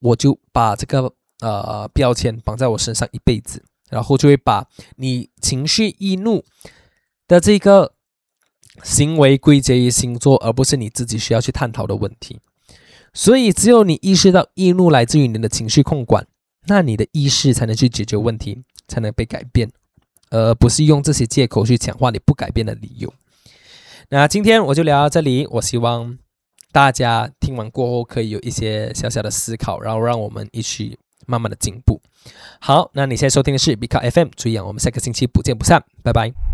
我就把这个标签绑在我身上一辈子，然后就会把你情绪易怒的这个行为归结于星座，而不是你自己需要去探讨的问题。所以只有你意识到易怒来自于你的情绪控管，那你的意识才能去解决问题，才能被改变，而不是用这些借口去强化你不改变的理由。那今天我就聊到这里，我希望大家听完过后可以有一些小小的思考，然后让我们一起慢慢的进步。好，那你现在收听的是 Big Car FM， 注意我们下个星期不见不散，拜拜。